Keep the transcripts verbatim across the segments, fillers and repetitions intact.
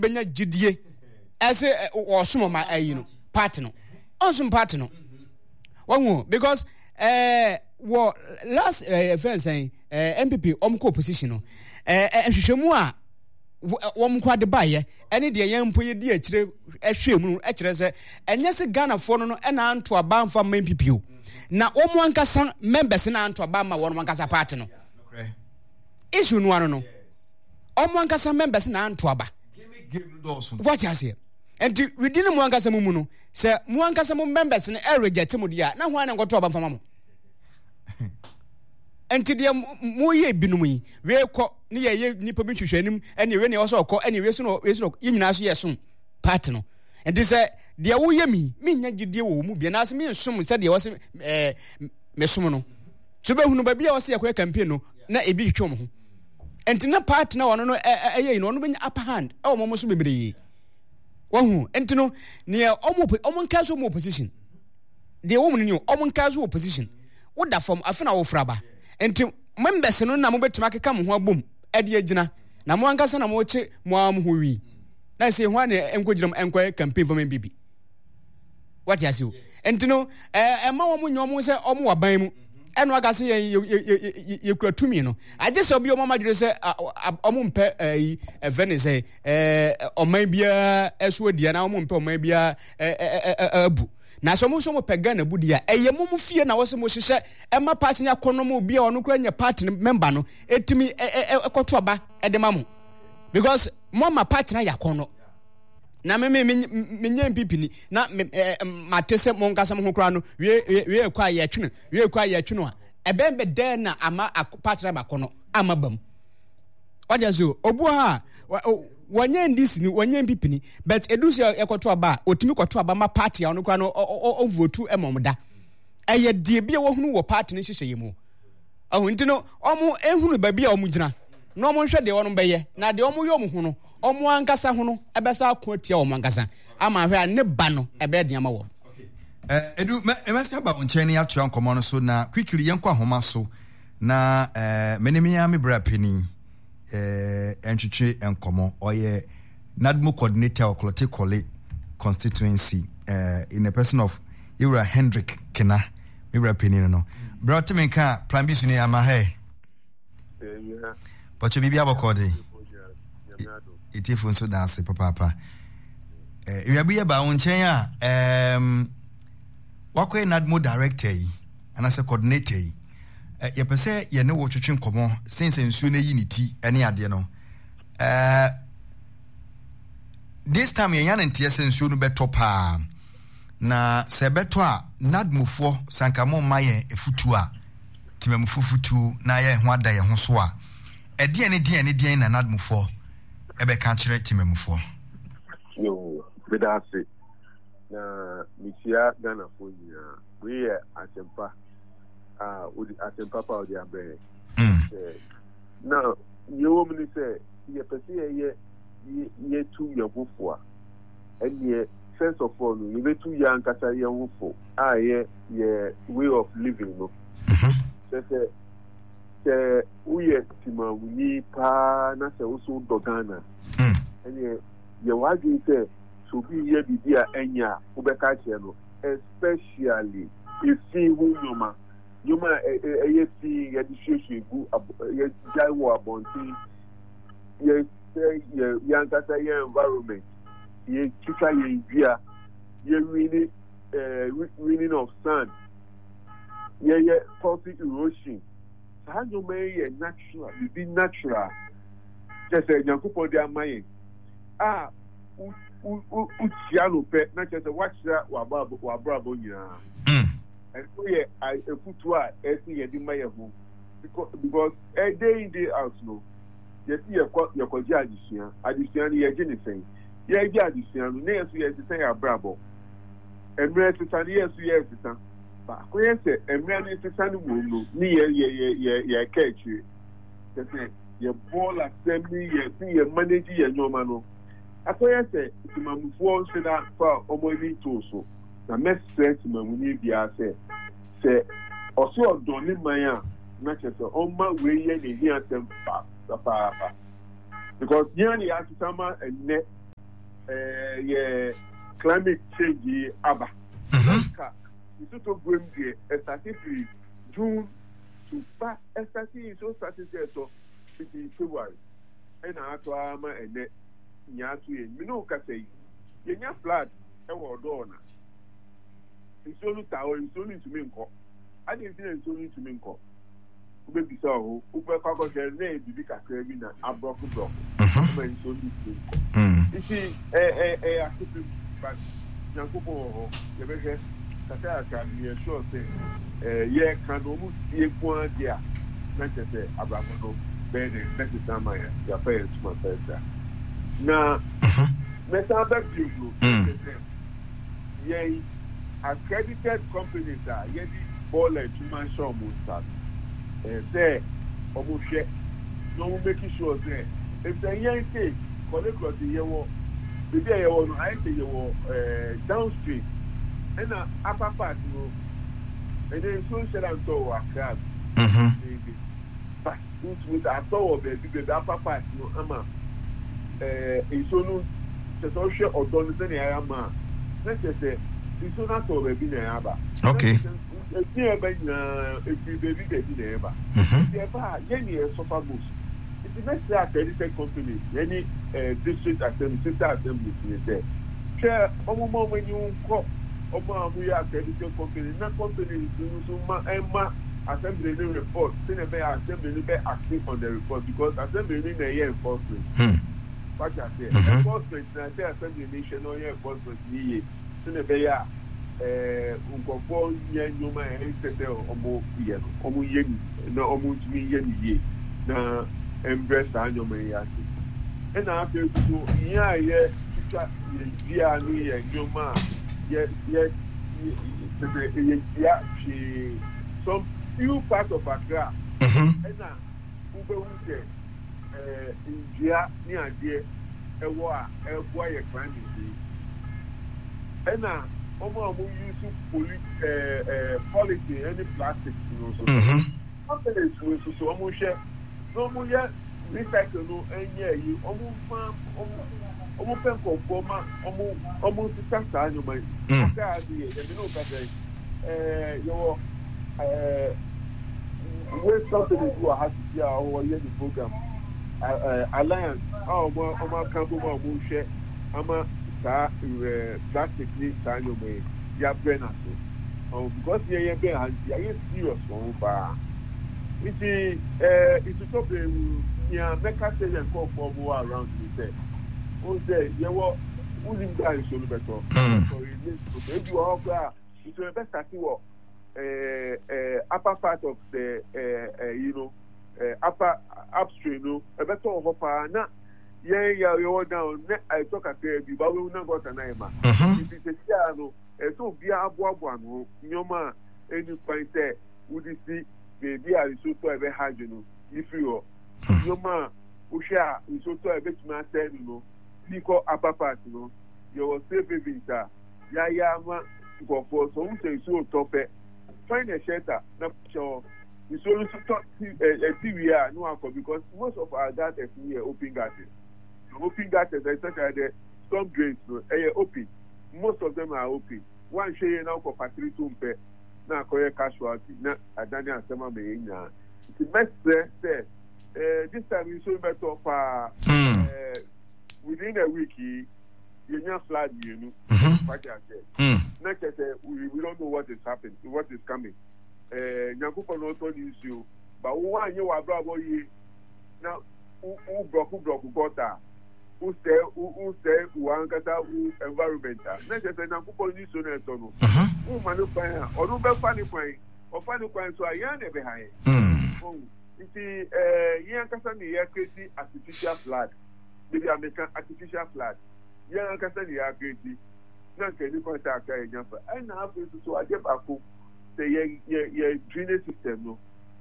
benya gidie ase osom ma ayi no party no onsom party no wonwo because eh wo last eh friends eh M P P omko opposition no eh ehwehwemu a wom kwa de baye ene de yempo ye di akire ehwemu e kire se enye se Ghana fo no e na anto aba mfa M P P o na omo ankasa members na anto aba ma wono ankasa party no issue no ano no omo ankasa members na anto aba what you say and within mo ankasa mu no se mo ankasa mo members na e reject mo dia na ho an ngoto aba mfa mo enti de mo ye binum yi we ko ne ye ye nipa bi hwehwanim ene we ne wo so ko ene we so no we so yi nyina so ye so part no enti se de wo ye mi mi nya gidie wo mu bia na se mi nsum se de wo se eh me sum no so be hunu ba bia wo se yakwa campaign no na ebi twom ho enti na part na wono no eye no no benya upper hand e wo mo so bebre wo hu enti no ne omo omo nka so mo opposition de wo mu ni omo nka so opposition wo da form afena wo fraba enti members no na mo betima keka mo ho abom ade agina na mo ankasa na mo che mo am ho wi na se ho na enkogiram enko campaign for M P P what you say enti no eh ma wo mo nyom se omo waban mu eno aga se ye ye kuratumi no age se obi omo madwere se omo mpe eh Venice eh oman bia eso dia na omo mpe oman bia abu na so mo so mo pega na budi a eye mo mo fie na wo se mo hyehyɛ ema party nya kono mo bia ono kura nya party member no etimi ekoto aba edema mo because mo ma party na yakono na me me me nya M P P ni na ma tese mo nkasa mo ho kura no we we kwa ye twene we kwa ye twene a ebembe den na ama party na makono ama bam wajazo obu ha wanye ndisi ni wanye M P P ni but edusi ekoto aba otimi koto aba ma party a ono kwa no o vote emomda eye die bia wo hunu wo party ni hyehyeye mu ahu ntino omo ehunu ba bia omo gina no omo hwede wono beye na de omo yo omo hunu omo ankasa hunu ebesa akwa tia omo ankasa ama hwe a ne ba no ebe de ama wo eh edu emesi aba onchen ni atua nkomo no so na quickly yenko ahoma so na eh menemia me bra pani eh entwetwe enkomo oye nadmo coordinator of Klote Kole constituency uh, in the person of Ira Hendrick Kena Mibra Penino no brought me ka plan B suni ama he yeah but you be able code it if so dance papa papa eh we be ba onchen a um wakwe nadmo director yi and as a coordinator yi ye pese ye ne wo twetwe nkomo since nsu na yi ni ti ene ade no eh this time ye yan ntie nsu no beto pa na se beto a nadmufo sankamo maye efutu a timemufo futu na ye ho ada ye ho so a ede ene de ene de na nadmufo ebe ka kire timemufo yo bedase na misia Ghana fo nya we asempa ah odi asempa pa odi abe eh now you me say ye pese ye ye tu ye gofo and ye sense of all you be tu ya nkasa ye gofo ah ye ye way of living no say say we estima we pa na se so do Ghana and ye ye wagi say so bi ye bibia enya ubeka che no especially if you human you ma eh see ye dishesu gu ye jaiwo abonti ye say ye yankasa ye environment ye kika ye bia ye winning eh winning of sand ye ye causing erosion how you may ye natural you be natural just say yankupo de amaye ah u u u tiano pe na just watch that wa ba wa brabo nyina and so yeah, I a futua esi ye di maye ho because because a day in day out no ye see ye kwa ye kwa ji adisia adisia ni ye ji ni sen ye ji adisia no na ye so ye di sen abrabo emre tita ni ye so ye tita ba ko ye se emre ni tita ni wo no ni ye ye ye ye ye ka echi ye se ye ball assembly ye see ye manage ye nyoma no aso ye se timamufo se na fa omo ni to so na message mamuni bia se se oso odoni man a na chese o ma we ye ne hi atem pa pa pa because yan ya sama enne eh yeah climate change aba ka isu to gwem die started June to ba started so started so in February and ato ama ene nya to e mi no ka say ye nya flood e wo do na isu lu ta o isu lu ntumi nko ade nti isu lu ntumi nko ube bisa o ube kwa kwa share na bibi kakra bi na abroku block ma isu lu ntumi nko isi eh eh eh asipi but nyankopo ho ye be he kata aka ni sure say eh ye kan o mu tie kwa dia na tete abrako no be ne next time ya ya pay to my first na meta back you ye accredited companies are ye di ball and human show mo start eh say omo hwe no mo make sure say if the yen take collect the ye wo the day ye wo no I say ye wo eh downstream and na upper part no and then so shall and so wa crab mhm but with a so the the upper part no ama eh so no se so hwe odon se na ya ma na se se so na so be bi na ya ba okay e ti e ba na e ti be bi be na ya ba mhm e ba ye ni e so fa bus it is not accredited company any uh, district assembly sister assembly is there share omo mo when you ko omo amu ya accredited company na company so ma emma assembly no report say na be assembly be acting on the report because assembly ni na year enforcement hmm what I say enforcement na say assembly nation no year enforcement ni say na be ya eh unkofo nye nyuma e tete omo ye no omo ye ni na omo tumi ye ni ye na embrace anyoma yake ena afi so iya ye twa dia ni ye nyoma ye ye the ye ya she some few parts of Accra ena ube unje eh injia ni ade ewo a ebo ye crime ni ena omo omo use police eh eh policy any plastic you know so mhm companies so so omo share no mo ye recycle no enye yi omo fa omo omo pen ko ma omo omo ti tata anyo mai ka di ye me no ka say eh yo eh we something is what has to ya o ye the program alliance ah omo omo kan bo mo hwe ama ka plastic ni ta anyo mai ya brena so oh because ye ye be han ya ye serious for ba iti eh iti to be ya meka say and call for more around me say o say ye wo ulim guy so no better so you need to maybe you are it will best at you eh eh upper part of the eh uh, you know uh, upper upstream no e better over pa na ye ya you down I talk at the bi ba we na got na ma it is a no e so bia abo abo no nyoma any point there would see baby are so to ebe haju no if you no ma o sha so to ebe tuma say no liko apapa no you say baby ta ya ya ma go for so we say so to pe find a shelter na show we so to talk a T V are no one because most of our gas is here open gas open gas is such as the storm drains no eh open most of them are open one shey now for factory to pe na koye casualty na adani asema me nya the best say eh this time you so better for eh within a week you nya flood you know what I said next say we, we don't know what is happening what is coming eh nyakupo no to news you but wo anye wa brabo yi na u block block gota u say u say one kata u environment next say nyakupo news so na to no u manu pan o no be fani pan o fani pan so ayan e be han oh iti eh yan kasa ni ya create artificial flood maybe American artificial flood yan kasa ni ya create na ke ni ko ta ka yan fa ai na afi so aje ba ko say ye ye drainage system no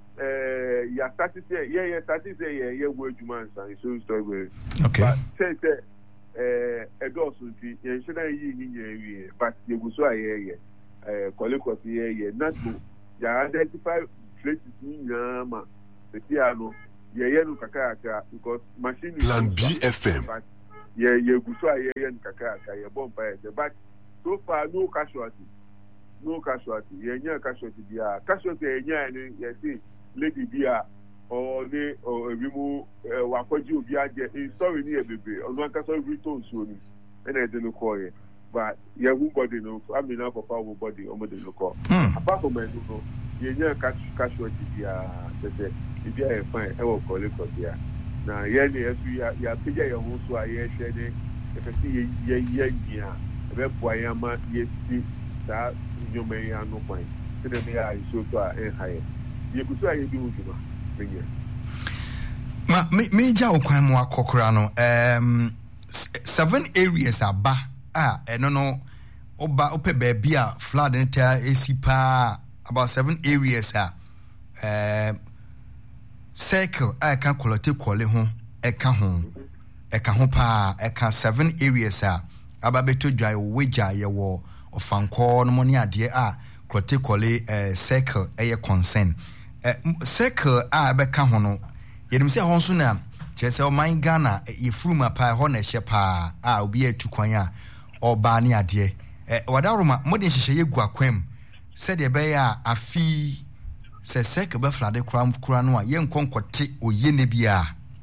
eh ya statistic ye ye statistic ye ye wo adwuma nsan so story okay say say eh edo so ti ye sheda yi ni ye wi but ye go so aye ye eh kolekot ye ye not to ya identify places ni nyama the piano ye ye no kakaka because machine Plan B F M ye ye guso a ye ye nkaka aka ye bomb by the back so far no casualty no casualty ye nya casualty dia casualty ye nya ni ye see lady dia or ne or ebimu wa kwaji obi aje story ni ebebe onu aka so return so ni and I don't call it but ye who body no I mean na papa who body o mo de call apart from me no ye nya casualty dia tete dia e fine e wo call it dia na ye ne esu ya ya pija ye ho so a ye hwe ne e fesi ye ye ye nya e be boa ya ma ye si ta nyome ya no kwan tene me ya iso to a e haye ye kuso a ye bi hujuma menye ma me me ja okwan mu akokora no um seven areas aba ah eno no oba ope ba bia flood enta esipa about seven areas ah um circle I can quality quality ho eka ho eka ho pa eka seven areas a ababeto dwai weja ye wo ofanko no moni ade a quality quality eh circle eh concern eh circle a beka ho no yenim se ho so na chese o man Ghana ye fruma pa ho na hye pa a obi atu kwan a oba ne ade eh wadaroma modin hye ye gu akwam se de be ya afi se sek be flade kura kura no a ye nkonkote oye ne bia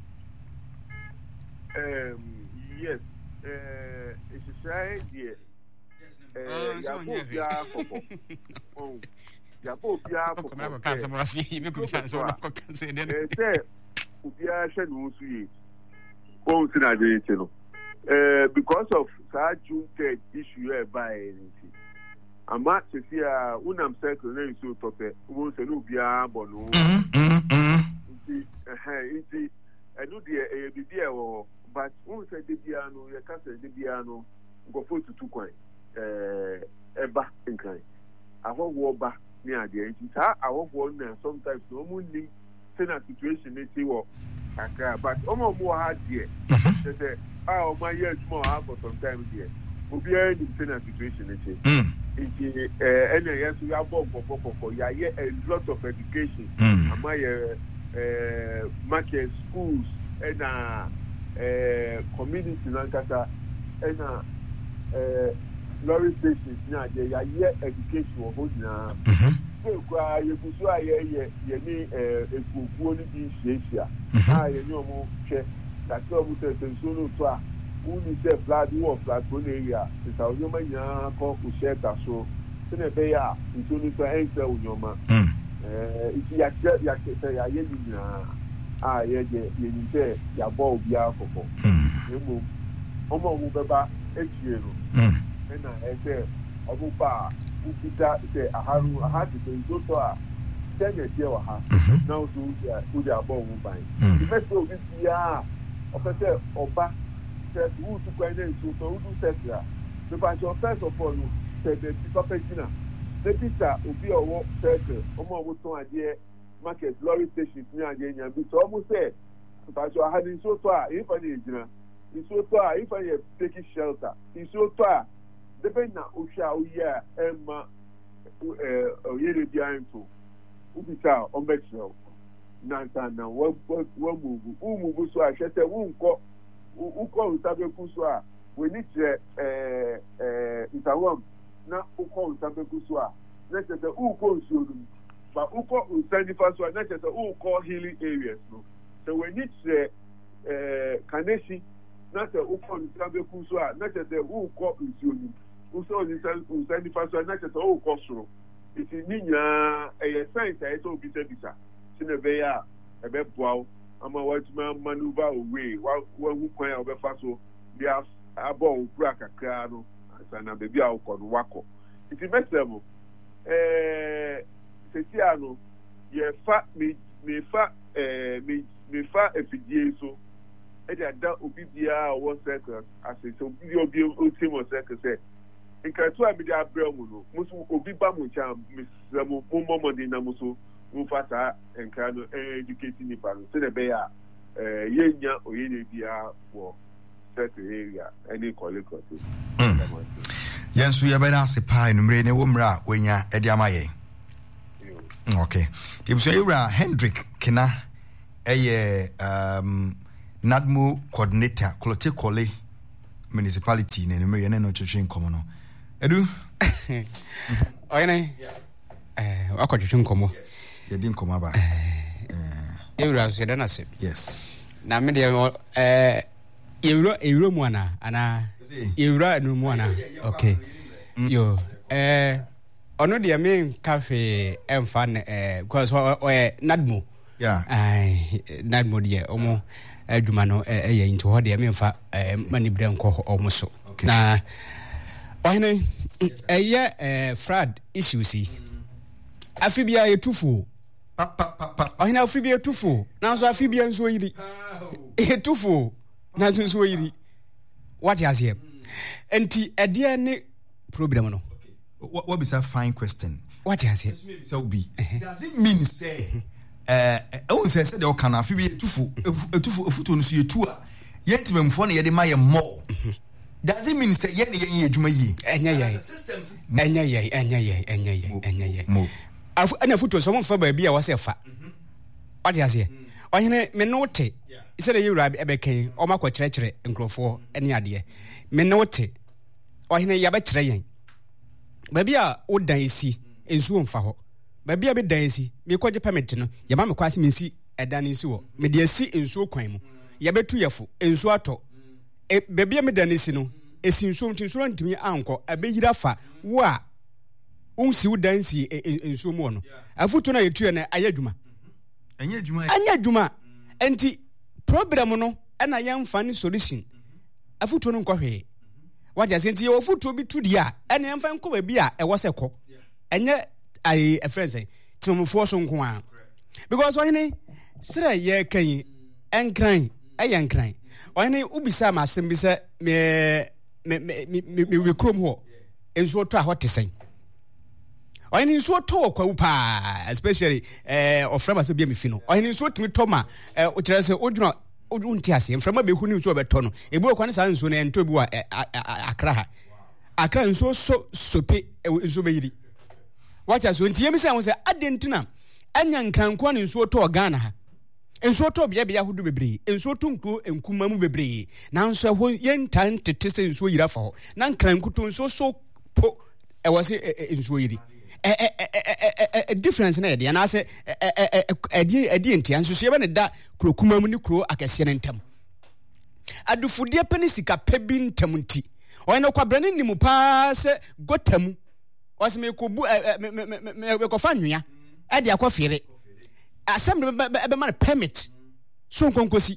um yes eh it is right here eh ya bo bia koko oh ya bo bia koko na ko kansa mo afi me ko bisa so na ko kansa de eh se ubia hwe no su yi ko sina de ti no eh because of sa June third issue e by anything ama sesia unam circle na iso tope wo se no bia bono nti eh nti enu de e bibia wo but wo se de bia no ye ka se de bia no go for tutu kwan eh eba nkan awowo ba ni ade nti ta awowo na sometimes no mu ni na situation ni ti wo aka but omo mo ha de se se ah o ma ye tmo ha for sometimes there obi a ni na situation ni ti nti eh ene yesu ya bo pokopoko ya ye a lot of education ama ye eh market schools and eh community nankata and eh lorry stations na je ya ye education wo na eh kwa ye kusu aye ye ye ni eh ekukuo ni bi hiesia ah ye ni omo hwe that omo se tension to a uni se flood wo flood ko na area se sa onyoma nya ko ku shelter so tene be ya ntoni to enter onyoma eh iti ya ya se ya ye ni na ah ye je ye ni se ya bo obi akoko emo omo mu beba echie no na ese obu pa ukita se aharu ahadi se ndoto a tene tie wa ha na odu ya udi abo mu ban the first obi bia ofese oba se wu tu kwa ene so so udu setla the batch of first of all se de papagina the pizza obi owo circle omo owo ton ade market lorry station ni ade nya bi so omo se batch of ahadi so to a ifa ni ejina iso to a ifa ye take shelter iso to a depend na osha oya ema eh oyere bia info ubita ombexel na na wo wo move umuvu so ahwete wonko uko utabeku so a we need eh eh itawam na uko utabeku so a na tete uko nsuodu ba uko usandifa so a na tete uko hilly areas no so we need eh kaneshi na tete uko utabeku so a na tete uko nsuodu uso ni send faso na tete o kosoro iti ninya eh science ai to bisa bisa sine be ya e be boaw ama what man maneuver away wa hu kwan o be faso dia abo ukura kakra no sana be bia ukọ no wako iti mesemo eh setiano ye fa me me fa eh me me fa efidie so e dia da obi bia o circle ase so obi obi o team o circle say nkatu a media bremu no musu obi ba mu cha misamo momo de na musu mu fata enka no educate ni pa no se de be ya eh yenya oyene bia wo set area any college kote yensu ye be na se pa enumre ne wo mra wenya e dia maye okay tibso yura Hendrick Kina eye um Nadmo coordinator Klote Kole municipality na no yene no twetwe nkomo no edu oyene eh akotwetwe nkomo ye di nkomo aba eh ewura so dana se yes na me de eh ewura ewura mu ana ana ewura no mu ana okay yo eh ono de me cafe emfa eh because o nadmo yeah ai nadmo de omo adwuma no eh nti ho de me mfa mani bre nko omo so na oyene eye eh fraud issues afibia yetufu pa pa pa oyene afibia yetufu na so afibia nso yiri yetufu na so nso yiri what you say enti ede ne problem no what what is a fine question what you say so be does it mean say eh o say say de kana afibia yetufu etufu efuto no so yetu a yentimemfo na yede maye more does it mean say yen yen adwuma yi enya yen systems enya yen enya yen enya yen enya yen afu ana futo so mo fa ba bia wase fa what you say oyene me note ise de yura ebeken o makwa kirekire nkrofo ene ade me note oyene ya ba kire yen ba bia o dan isi ensu mfa ho ba bia be dan isi me kwaje permit no ya ma me kwase me si edan isi wo me de esi ensu kwan mu ya betu yefo ensu ato e bebia me dan isi no esi ensu ntinsu ntimi anko abeyira fa wo a unsi wo dan si ensu mu no afuto na yetu na ayadwuma anya adwuma anya adwuma enti problem no na yemfa ni solution afuto no nkɔhwe what you say nti yo futo bi tudi a na yemfa nkɔ ba bi a ɛwɔ sɛ kɔ enye ai a friend say timomfo so nko a because oyene sira ye kan enkran ayenkran oyene ubisa ma asem bi sɛ me me me me we krom ho enso to a hot sen oyene enso to kwa pa especially eh oframa so bi me fi no oyene enso tumi to ma eh o kire sɛ odwuna unti ase mframa be hu ni nso obeto no ebu okwane sa nso na ento bi wa akra ha akra nso so sope nso be yiri wacha so nti yemi se won se adentina anya nkanko ne nso to Ghana ha nso to bia bia hudu bebre nso to nko enkuma mu bebre na nso ho yentan tete se nso yira fa ho na nkanko to nso so po e wose nso yiri eh eh eh difference na de na se edi edi ntia nso so ye be ne da krokuma mu ni kro akese ne ntam adufudie penisika pebi ntam nti oyena kwabrane nimu pa se gotamu wase me kobu me ko fa nwia e de akofere assembly be man permit so nkonkosi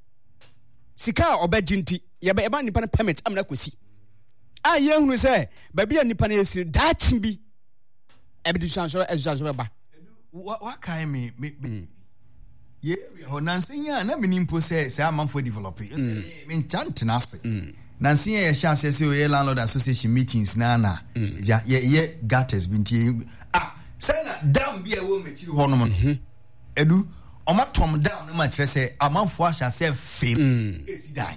sika obejinti ye be ba nipa na permit amna kosi a ye hunu se ba bia nipa na esi dachi bi ebedisanso ezusanso ba wa kai me ye ho nansenya na menimpo se se amanfo develop me ntantena ase nansenya ye sha se se ye landlord association meetings na na ja ye ye gutters binti ah se na dam bia wo mechiri ho no mo edu omatom dam no ma kire se amanfo asha se fail esi dan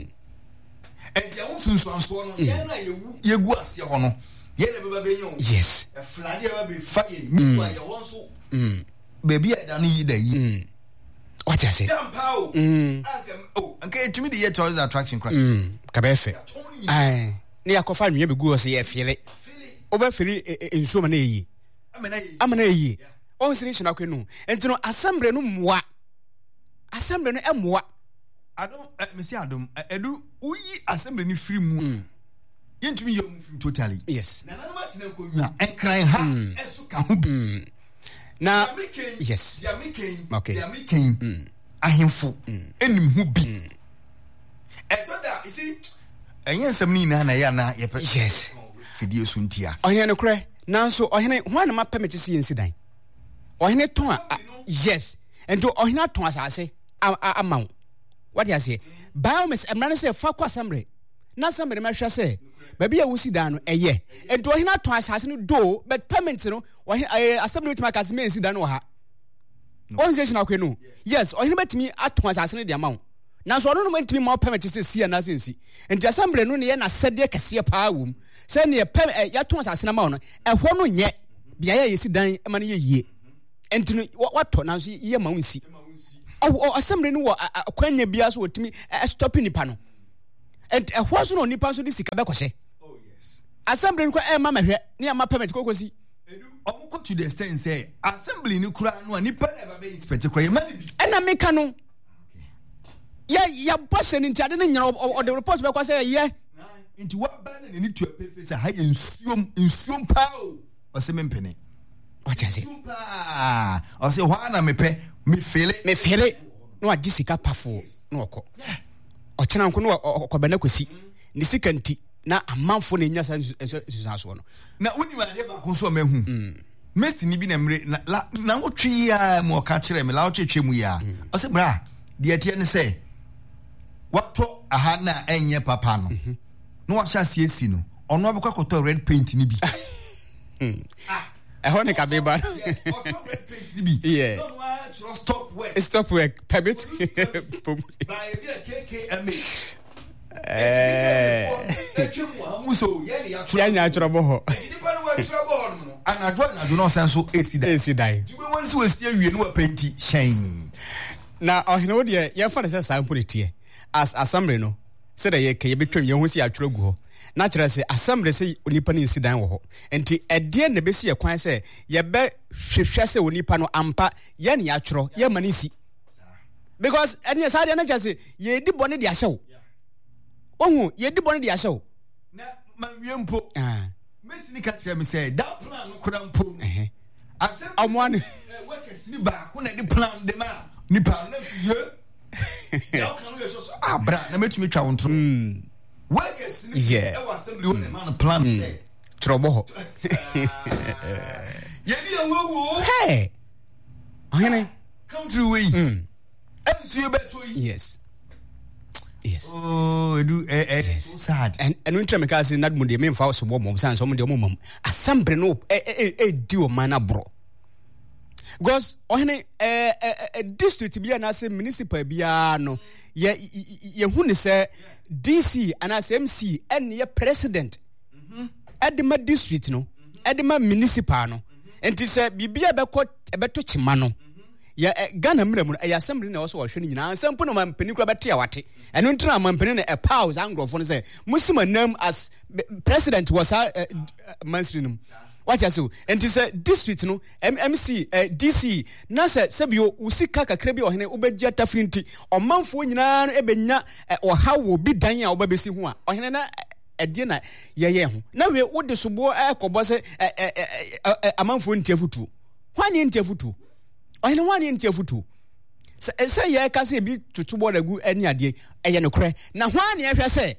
e dia wo sunsu anso no ye na ye wu ye gu ase ho no ye na beba be yon yes e flade ba be fa ye mi wa ye won so mm baby e da no yi da yi what you say jump out mm oh okay to me the year towards attraction crack mm kabefe ai ne yakofa nwe be gu o se ye fere oba fere enso ma na yi amana yi on siri na kwenu enti no assembly no moa assembly no emoa adom me say adom edu uyi assembly ni free mu yentumi ye mu free totally yes na nanu matena ko nwa enkran ha esu ka ho na yes ya making okay ya making ahemfo enim hu bi etoda you see enye nsem ni na na ya na ye yes fidie suntia ohene no kure nanso ohene ho na ma permit si incident ohene ton yes ento ohene ton asase amaw what you say biomes emrane say fa kwa samre na samre ma hwa say baby ya wusi dan no eye ento ohene ton asase no do but permit no ohene assembly to makase me incident no ha on say na kwenu yes ohene betimi aton asase no de amaw nanso ono no mentimi ma permit say si na sensi enti assembly no ne ye na sede kese pa wom say ne ya ton asase na maw no ehwo no nye bia ya yesi dan e ma ne ye yie enti no wato nanso ye ma wonsi o assembly no wo kwanya bia so otimi stop nipa no and a horse no nipa so di sika be kwose. Oh yes. Assembly ko e ma mahwe ne ama permit kokosi. Edu omo to the extent say assembly ni kura no nipa na ba be inspect kura ye mani bi. E na meka no. Ya ya boss ni ntiade ne nyina o the report be kwa say ye. Nti wa ba na ni tu apefe say ha ensuom ensuom pa o. O se mempene. What you say? Super. O se hwa na mepe me fele. Me fele no agisika pafo no okọ. O chena nko no okọba na kwesi. Ni sika nti na amanfo na nya san susanso no. Na woni wa de ba ko so mahu. Messi ni bi na mre na na wotwe ya mo ka kire me la wotwetwe mu ya. O se bra de atie ne se wato aha na enye papa no. No wa sha siesi no. Ono abekwa koto red paint ni bi. Ah ehon ne ka be ba. Yes, auto red paint ni bi. Yeah. No wa stop work. Stop work permit. By K K M A. Eh. Muso ye ya Ya nya atrobo ho. Ni pa no wa atrobo no. Anadwo na do no senso esi dai. Esi dai. Tube won so esi awie no wa painti shen. Na ohene wo de ye fa de say politie. As assembly no. Say de ye ke ye betwam ye ho si atworo gu ho. Na kire say assembly say onipa ne esi dan wo ho. Enti ede na be si ye kwan say ye be hwehwe say onipa no ampa ye ne atworo ye mani si. Because any side na just say ye di bone de ahyew. Ohu ye di bone de ahyew. Na manwiempo. Ah. Messi ni ka kire me say that plan no kura mpo. Eh. Assembly. Amwane workers ni ba ko na di plan de ma nipa na fi ye. Ya kan we so ah bra na metumi twa wo ntro. Mm. Workers ni e wa assembly wo na man plan say. Trobo ho. Ye bi awu. Hey. Ohene come through we. Mm. Ensu beto yi. Yes. Yes. Oh, edu eh eh so sad. And and when try me ka say nad mu de me mfa so bo mom san so mo de mom. Assembly no eh eh eh di o man abro. Because ohene eh eh district bia na say municipal bia no ye ye hu ne say D C and as M C and ye president. Mhm. Edema district no, edema municipal no. Enti say bibia be ko ebeto chima no. Ya Ghana mremu e assembly na also hwe ni nyina ansampo no mampani kura bete awate eno ntina mampani na e pause angrofo no say musima nam as president was uh, uh, mainstream what you say enti say district no M C uh, D C na say sebio usika kakra bi ohene obegia tafrinti omanfo nyina no ebenya oha wo bi dan a obabesi ho a ohene na edie na yeye ho na we wo de sobo ekobo say amanfo ntiafutu hwane ntiafutu ohene wane ntiafutu se ye ka se bi tutubo da gu ani ade eye no kre na hwane ye hwe se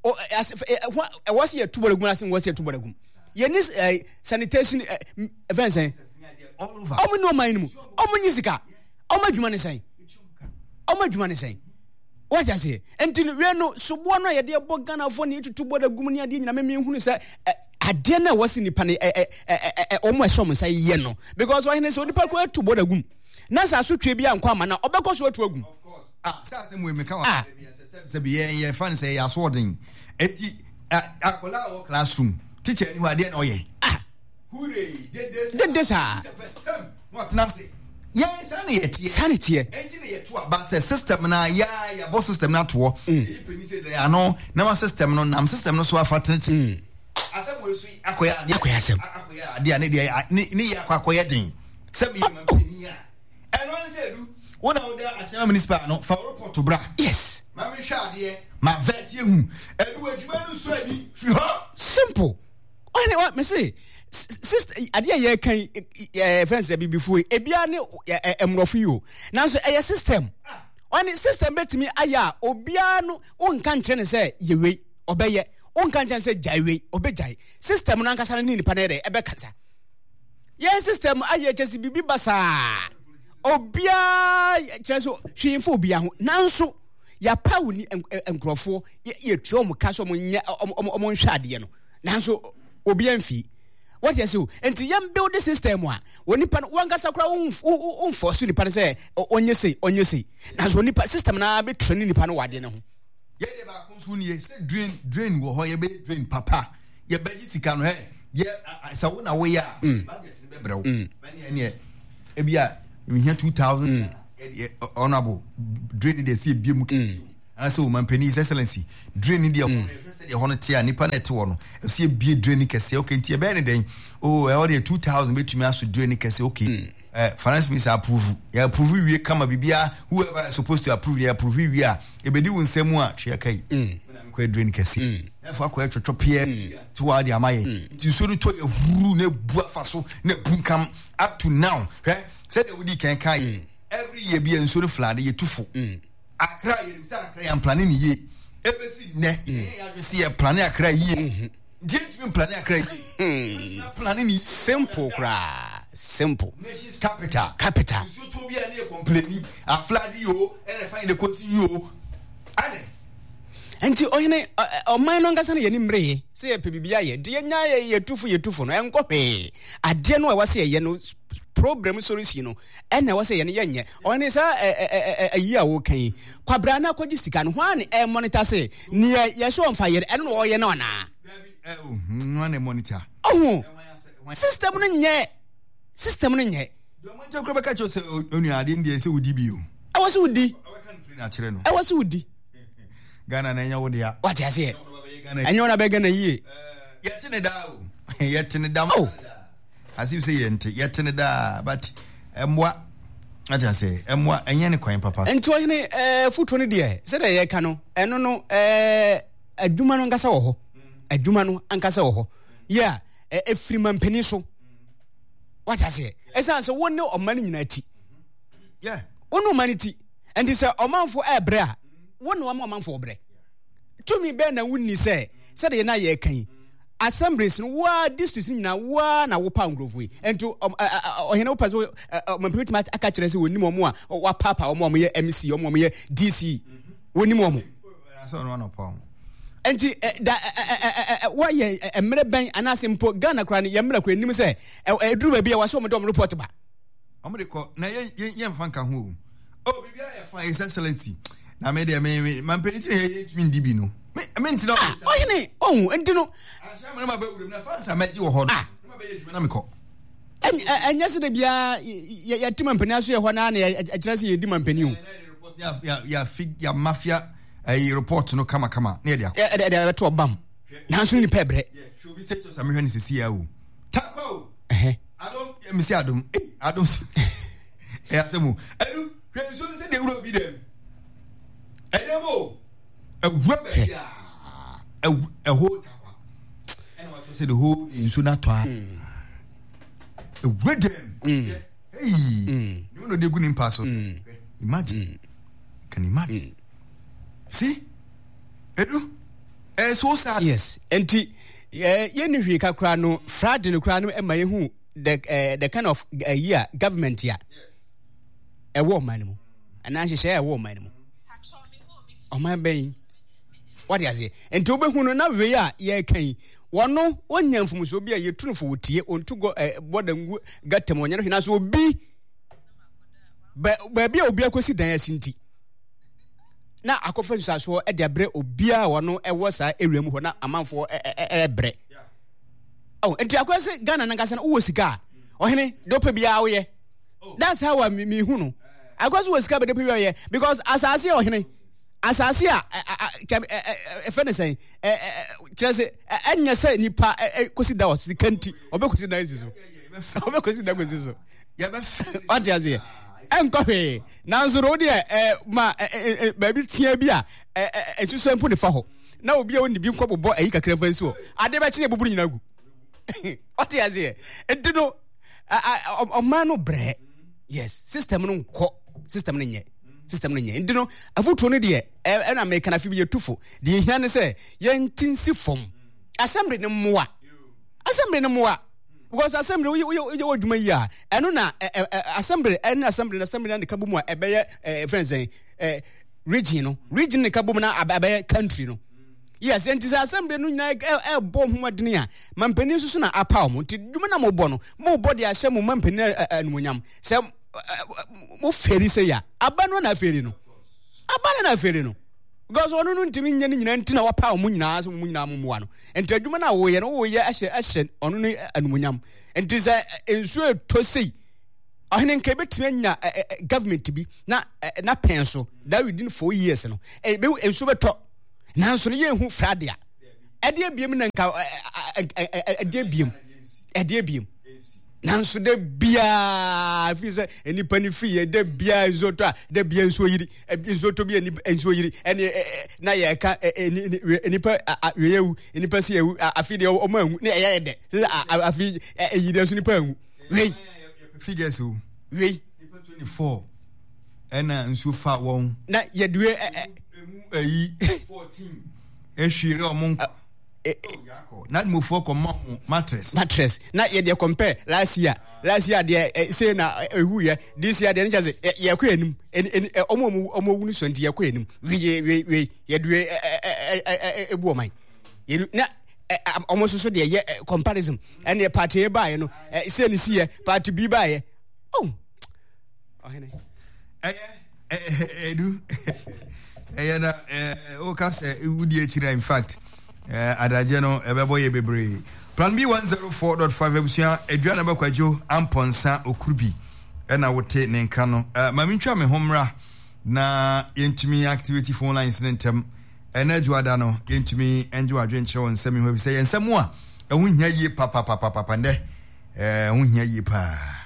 e was ye tubo da gu na se was ye tubo da gu ye ni sanitation events all over omo no man mu omo nyisika omo adwuma ne sen omo adwuma ne sen what you say until we no subo no ye de bo Ghana fo ne tutubo da gu ni ade nyina me hunu se ade na wasi nipa ne omo esom say ye no because why ne say onipa ko atubo da gum na sa so twe bia nkwa ma na obekọ so atu agum of course ah say asem we meka wa bia say say bia ye fan say ya so den eti akola o classroom teacher ni wa de na oye ah hure de de de sa what na say yes sanity sanity enti na ye to aba say system na ya ya bo system na to e peni say they are no na ma system no nam system no so afatenity asem we so akoya akoya asem akoya ade ane de ni ya akoya den sabi man peni ya eno ne say du wona woda asem municipal no fa report to bra yes ma me hwa ade ma vet ye hu edu adwuma no so abi fi ho simple only what me say sister ade ye kan eh friends e before e bia ne emrofo yo nanso e system only system betimi aya obia no wonka nkire ne say ye we obeye wonka nkire say jaiwe obejai system no ankasa ne nipa ne re ebe kasa ye system aya chesi bibi basa obia cheso hwinfo obia ho nanso ya pawu ni enkrofo ye tuo mo kaso mo nya mo nhwade no nanso obia mfi what you say enti yam build the system wa wonipa wankasa kra won force nipa say onye sei onye sei nanso nipa system na be train nipa no wade ne ho ye de ba kunsu ni say drain drain wo ho ye be drain papa ye ba ji sika no he ye sa wo na wo ya budget ni be brew mani ene e bia me here two thousand honorable drain dey see bia mu kesi anaasɛ wo mampani his excellency drain ni deɛ ɛhɔ sɛ deɛ hɔ no te a nipa na ɛte hɔ no ɛsɛ bie drain ni kɛseɛ okay nti ɛbɛyɛ ne dɛn oh ɛhɔ deɛ two thousand bɛtumi aso drain ni kɛseɛ okay mm. uh, finance minister approve yɛ approve wie kama bibia whoever is supposed to approve yɛ approve wie a ɛbɛdi wo nsɛm a twea kai kɔ drain kɛseɛ ɛfɔ akɔ ɛtwotwo pɛ to wa de ama yɛ nti nsuo no tɔ ɛhuru na bu afa so na bunkam up to now hwɛ sɛ de wodi kan kan every year bi nsuo no flood yɛ tufo akra yɛ bisa akra yɛ plan ne ye ebesi ne yɛ adwesi yɛ plan akra yie die tumi plan akra yie plan ne simple kra simple nation's capital capital nsuo to bi a ne complain a flood yo and find the kosi yo ade enti oyene oman no ngasa na yeni mreye se ye pebibia ye de nya ye yetufu yetufu no enko hwe ade no e wase ye no problem solution no ene wase ye ne yenye oyene sa ayi a wo kan kwabra na kwaji sika no hwan e monitor se ne ye so mfa ye ene no oye na ona eh oh no na monitor oh system no nye system no nye do mo nje kro beka cho se onu ade ndie se udi bi o e wase udi e kan na kire no e wase udi Ghana na nya wo dia what you say enyo na be Ghana yie eh yetene da o yetene da mo as if say yente yetene da but emwa what you say emwa enye ne kwan papa ento hene eh futo ne de se de ye ka no eno no eh adwuma no ngasa wo ho adwuma no ankasa wo ho yeah efiri mampani so what you say esan se wonne oman nyina ti yeah wonne oman ti and this omanfo ebre a wonne omanfo obre to me be na wunni se se de na ye kan assemblies no wa districts nyina wa na wo pa ngrofu ento ohene wo paso mampani mat aka kire se wonni mo a wa papa wo mo ye M C wo mo ye D C wonni mo mo so no no pa enti da wa ye emre ban anasempo Ghana kra ne ye mra kra nim se eduru ba bia wa so mo dom report ba omre ko na ye ye mfa nka ho oh bibia ye fa his excellency na me de me mampani ti ye twin dibi no me me nti no oh yene oh enti no asha me ma ba wurum na fansa ma ji wo ho no ma ba ye dwuma na me ko enya se de bia ya tima mampani aso ye ho na na akira se ye di mampani o ya ya ya fig ya mafia a report no kama kama na dia eh eh eh to bam na so ni pebre yeah should be say to some when is see o tako eh adom me see adom eh adom eh asemu elu hwe so se de wuro bi dem edemo a rubber ya a a whole tawa and what to say the whole in suna to a rhythm hey you know they good in pass imagine can imagine see edu eh so sad yes enti ye ni hwe kakra no fraud no kra no e ma ye hu the uh, the kind of uh, year government ya yes e wo man mu ana hye e wo man mu o man ben what you say enti obehu no na we ya ye kan wono wonya mfumuso bi a ye tunufo wotie ontugo bodangu gatem wonya no hwe na so obi ba bia obi akosi dan asinti na akofa nsaso e de abre obia wono e wo sa ewrem ho na amanfo e bre oh enti akwese Ghana na ngasa na wo sika ohene dope bia wo ye that's how me me hu no akwese wo sika be dope bia ye because asase ohene asase a e fe ne sen e kire enya se nipa kosi da wo sika nti obekosi da nsi so obekosi da kosi so ya be what you say enkɔhwe nanso ro de eh ma ba bi tia bi a etuso mpo ne fa ho na obi a woni bi nkɔ bobɔ ayi kakra fa nsi ho ade ba kine buburu nyina gu what you say enti no o man no bre yes system no nkɔ system no nye system no nye enti no afuto no de e na America na fi bi yetufo de hia ne se yentinsi fom assembly ne mmoa assembly ne mmoa because assembly we we we dwuma yi a eno na assembly eno assembly na assembly na ne kabumu a ebeye friends eh region no region ne kabumu na abeye country no yes and this assembly no nyina e bom homadene a mampani susu na apa mo nti dwuma na mo bo no mo bo de ahye mo mampani anumunyam se mo feri se ya aba no na feri no aba na feri no because ono no ntimi nya nyina ntina wapa mo nyina so mo nyina mo moa no enti adwuma na wo ye no wo ye ahye ahye ono no anumunyam enti se ensu eto sei ɔhene nka betumi anya government bi na na pen so that within four years no e be enso beto nanso no ye hu frade a ɛde abiem na nka ɛde abiem ɛde abiem nanso de bia fi se enipa ni fi ye de bia nzoto a de bia nso yiri nzoto bi nso yiri ene na ye ka enipa yewu enipa si yewu afi de o ma hu na ye de afi yiri so nipa hu wei figures o wei twenty-four ena nso fa won na ye duwe emu ayi fourteen ehwire omonko not move for common mattress mattress na ye dey compare last year last year dey say na ehu ye this year dey just ye kwa enim omo omo wunu so ndi ye kwa enim we we we ye do ebu o man ye na omo so so dey ye comparison and the party ba ye no say ni see ye party B ba ye oh oh hene eh eh edu eh na o ka say wudi e chira in fact eh adaje no ebebo ye bebre plan B one oh four point five ebusia eduana bakwajo amponsa okurubi ena wote ne nka no mamintwa me homra na yentumi activity phone lines nentem ena juada no yentumi enjo adwenkyere won nsemi ho bi se yensemu a ehun hia yie papa papa papa nde eh ehun hia yie pa